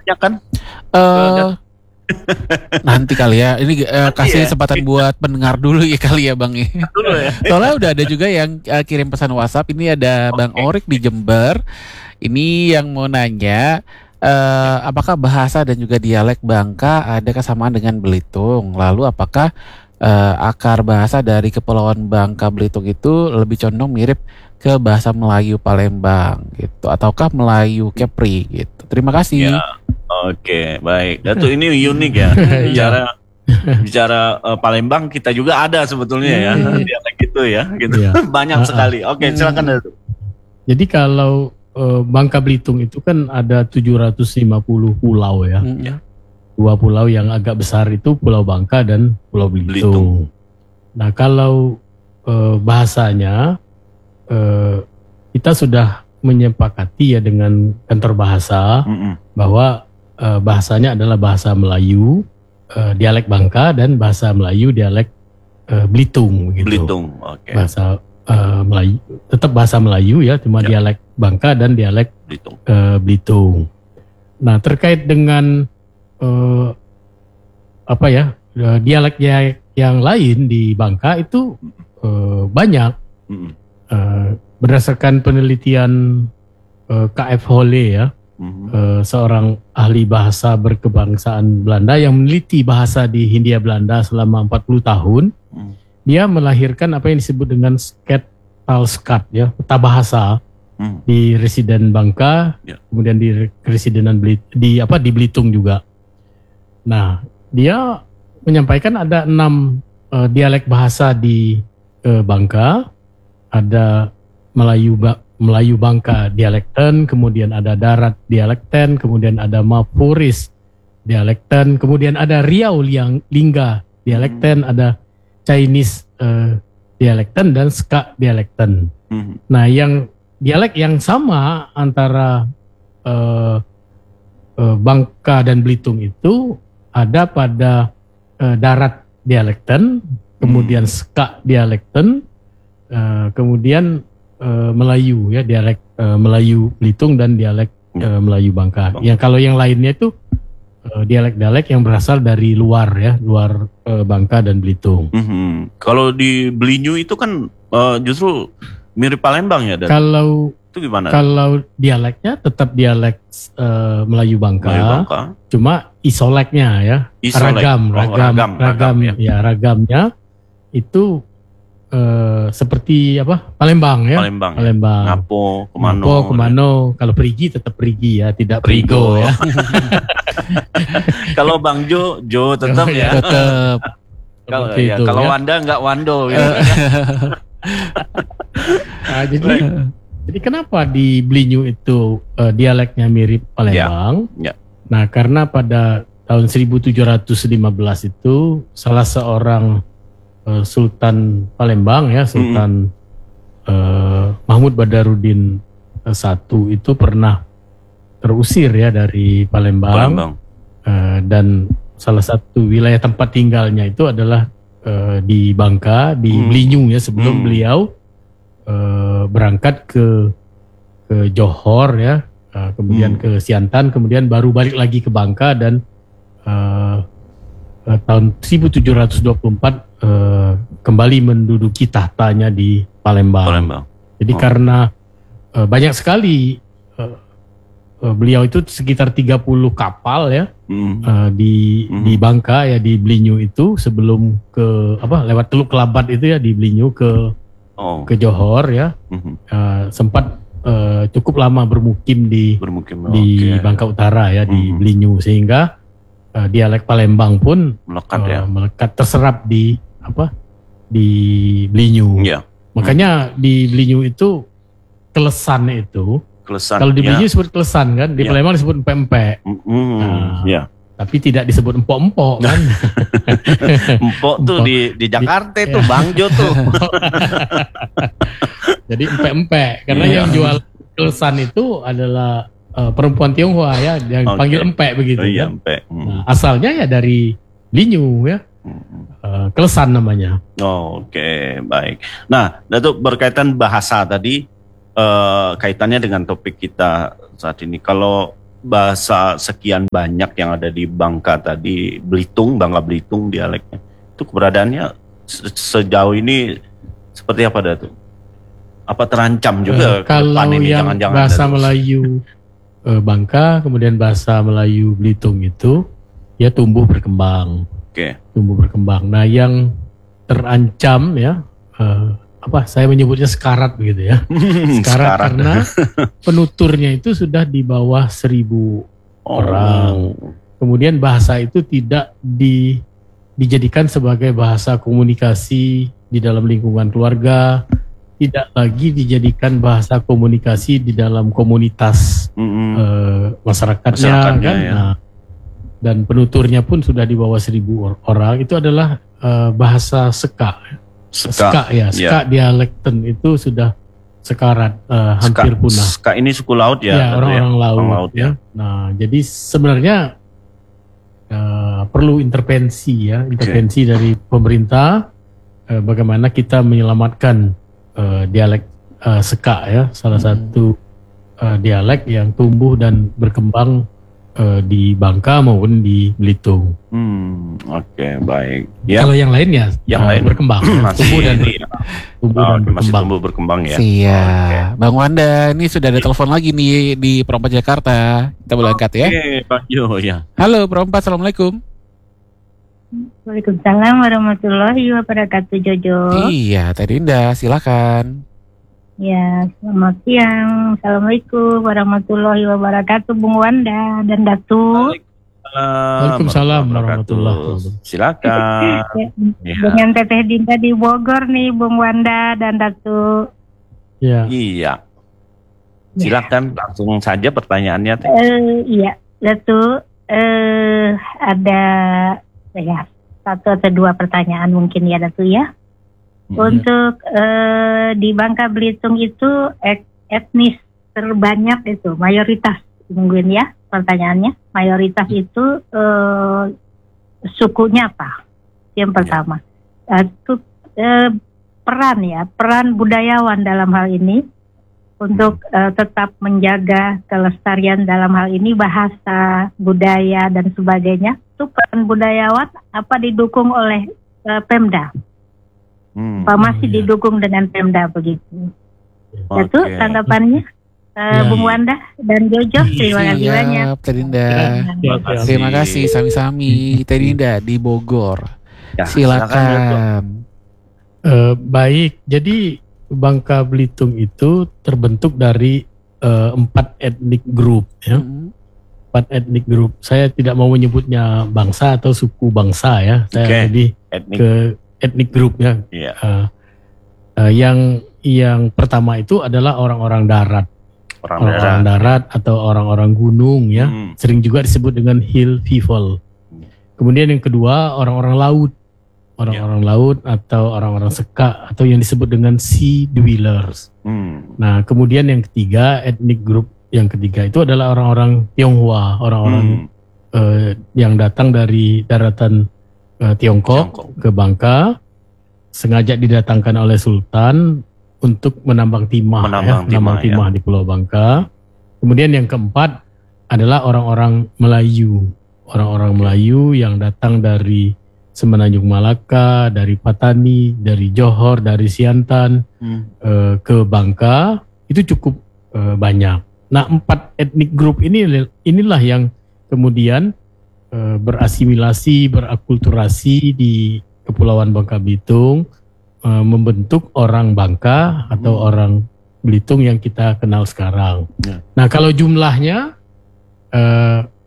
banyak kan? Eh, nanti kali ya. Ini kasih kesempatan buat pendengar dulu ya kali ya Bang. Dulu ya. Soalnya udah ada juga yang kirim pesan WhatsApp. Ini ada Bang Orik di Jember. Ini yang mau nanya, apakah bahasa dan juga dialek Bangka ada kesamaan dengan Belitung? Lalu apakah akar bahasa dari Kepulauan Bangka Belitung itu lebih condong mirip ke bahasa Melayu Palembang gitu, ataukah Melayu Kepri gitu? Terima kasih. Ya. Oke, baik. Datuk ini unik ya. Bicara Palembang kita juga ada sebetulnya ya dialek itu ya, gitu. Banyak sekali. Oke, silakan Datuk. Jadi kalau Bangka Belitung itu kan ada 750 pulau ya. Dua pulau yang agak besar itu Pulau Bangka dan Pulau Belitung. Nah, kalau bahasanya kita sudah menyepakati ya dengan kantor bahasa bahwa bahasanya adalah bahasa Melayu, dialek Bangka dan bahasa Melayu dialek Belitung gitu. Belitung, oke. Bahasa Melayu, tetap bahasa Melayu ya, cuma dialek Bangka dan dialek Belitung. Nah, terkait dengan dialek yang lain di Bangka itu banyak. Berdasarkan penelitian KF Holle ya, seorang ahli bahasa berkebangsaan Belanda yang meneliti bahasa di Hindia Belanda selama 40 tahun, dia melahirkan apa yang disebut dengan Skat ya, peta bahasa di residen Bangka, kemudian di residenan di Belitung juga. Nah, dia menyampaikan ada 6 dialek bahasa di Bangka, ada Melayu Bangka dialekten, kemudian ada Darat dialekten, kemudian ada Mapuris dialekten, kemudian ada Riau Lingga dialekten, ada Chinese dialekten dan Ska dialekten. Nah, yang dialek yang sama antara Bangka dan Belitung itu ada pada Darat dialekten, kemudian Ska dialekten, kemudian Melayu ya, dialek Melayu Belitung dan dialek Melayu Bangka. Yang kalau yang lainnya itu dialek-dialek yang berasal dari luar ya, luar Bangka dan Belitung. Kalau di Belinyu itu kan justru mirip Palembang ya, Dan? Kalau itu gimana? Kalau dialeknya tetap dialek Melayu Bangka, cuma isoleknya ya, ragam ya, ragamnya itu seperti apa? Palembang ya. Palembang. Ngapo, Kemano. Kalau perigi tetap perigi ya, tidak perigo ya. Kalau Bang Jo tetap ya. Tetap. Kalau Wanda nggak Wando gitu. Nah, jadi kenapa di Belinyu itu dialeknya mirip Palembang? Nah, karena pada tahun 1715 itu salah seorang Sultan Palembang ya, Sultan Mahmud Badarudin I itu pernah terusir ya dari Palembang. Dan salah satu wilayah tempat tinggalnya itu adalah di Bangka, di Belinyu ya, sebelum beliau berangkat ke Johor ya, kemudian ke Siantan, kemudian baru balik lagi ke Bangka dan tahun 1724 kembali menduduki tahtanya di Palembang. Jadi karena banyak sekali beliau itu sekitar 30 kapal ya di Bangka ya, di Belinyu itu sebelum lewat Teluk Kelabat itu ya, di Belinyu ke Johor ya, sempat cukup lama bermukim di Bangka Utara ya, di Belinyu, sehingga dialek Palembang pun melekat terserap di Belinyu. Makanya di Belinyu itu kelesan itu. Kalau di Belinyu disebut kelesan kan, di Palembang disebut empek-empek. Tapi tidak disebut empok-empok kan. Empok tuh di Jakarta tuh, Bang Jo tuh. Jadi empek-empek, karena yang jual kelesan itu adalah perempuan Tionghoa ya, yang panggil empek begitu. Empek. Nah, asalnya ya dari Belinyu ya. Kelesan namanya. Oke, baik. Nah, Datuk, berkaitan bahasa tadi, kaitannya dengan topik kita saat ini. Kalau bahasa sekian banyak yang ada di Bangka tadi, Bangka Belitung dialeknya, itu keberadaannya sejauh ini seperti apa Datuk? Apa terancam juga kalau ini, yang jangan-jangan bahasa Melayu Bangka, kemudian bahasa Melayu Belitung itu ya tumbuh berkembang. Tumbuh berkembang. Nah, yang terancam ya saya menyebutnya sekarat begitu ya. Sekarat karena penuturnya itu sudah di bawah 1.000 orang. Kemudian bahasa itu tidak dijadikan sebagai bahasa komunikasi di dalam lingkungan keluarga, tidak lagi dijadikan bahasa komunikasi di dalam komunitas masyarakatnya kan. Ya. Nah, dan penuturnya pun sudah di bawah 1.000 orang. Itu adalah bahasa Seka dialekten itu sudah sekarat, hampir punah. Seka ini suku laut ya? Ya, orang-orang laut ya. Nah, jadi sebenarnya perlu intervensi dari pemerintah, bagaimana kita menyelamatkan dialek Seka ya, salah satu dialek yang tumbuh dan berkembang di Bangka maupun di Belitung. Baik. Ya. Kalau yang lain berkembang, tumbuh dan berkembang ya. Siap. Bang Wanda, ini sudah ada telepon lagi nih di Perompak Jakarta. Kita boleh angkat ya. Pak Jo ya. Halo Perompak, assalamualaikum. Waalaikumsalam warahmatullahi wabarakatuh, Jojo. Iya, Teh Dinda, silakan. Ya, selamat siang. Assalamualaikum warahmatullahi wabarakatuh, Bung Wanda dan Datu. Waalaikumsalam warahmatullahi wabarakatuh. Silakan. Dengan Teteh Dinda di Bogor nih, Bung Wanda dan Datu. Iya. Silakan langsung saja pertanyaannya. Iya, Datu. Ada satu atau dua pertanyaan mungkin ya, Datu ya. Untuk di Bangka Belitung itu etnis terbanyak itu mayoritas mungkin ya pertanyaannya, mayoritas itu sukunya apa? Yang pertama itu peran budayawan dalam hal ini untuk tetap menjaga kelestarian dalam hal ini bahasa, budaya dan sebagainya. Itu peran budayawan apa didukung oleh Pemda? Masih didukung dengan Pemda begitu. Itu tanggapannya Bung Wanda dan Jojo. Terima kasih banyak. Terima kasih sami-sami Teh Dinda di Bogor. Silakan. Baik, jadi Bangka Belitung itu terbentuk dari 4 etnik grup ya. 4 etnik grup. Saya tidak mau menyebutnya bangsa atau suku bangsa ya. Saya lebih ke etnik grup ya. Yang pertama itu adalah orang-orang darat. Orang-orang darat atau orang-orang gunung ya. Sering juga disebut dengan hill people. Kemudian yang kedua orang-orang laut. Orang-orang laut atau orang-orang Seka atau yang disebut dengan sea dwellers. Nah, kemudian yang ketiga, etnik grup yang ketiga itu adalah orang-orang Tionghoa, orang-orang yang datang dari daratan Tiongkok ke Bangka, sengaja didatangkan oleh Sultan untuk menambang timah di Pulau Bangka. Kemudian yang keempat adalah orang-orang Melayu, yang datang dari Semenanjung Malaka, dari Patani, dari Johor, dari Siantan ke Bangka, itu cukup banyak. Nah, 4 etnik grup inilah yang kemudian berasimilasi, berakulturasi di Kepulauan Bangka Belitung, membentuk orang Bangka atau orang Belitung yang kita kenal sekarang. Nah, kalau jumlahnya